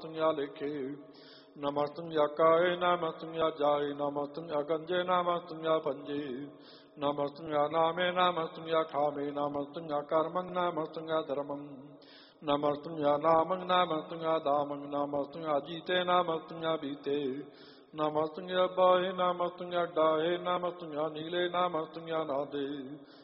ਲਿਖੇ। ਨਮਸਤੁ ਕਾਏ ਨਮਸਤੁ ਜਾਏ ਨਮਸਤੁ ਗੰਜੇ ਨਮਸਤੁ ਪੰਜੇ ਨਮਸਤੁ ਨਾਮੇ ਨਮਸਤੁ ਖਾਮੇ ਨਮਸਤੁ ਕਰਮੰ ਨਮਸਤੁ ਧਰਮੰ ਨਮਸਤੁ ਨਾਮੰ ਨਮਸਤੁ ਦਾਮੰ ਨਮਸਤੁ ਜੀਤੇ ਨਮਸਤੁ ਬੀਤੇ ਨਮਸਤੁ ਬਾਹੇ ਨਮਸਤੁ ਡਾਹੇ ਨਮਸਤੁ ਨੀਲੇ ਨਮਸਤੁ ਨਾਦੇ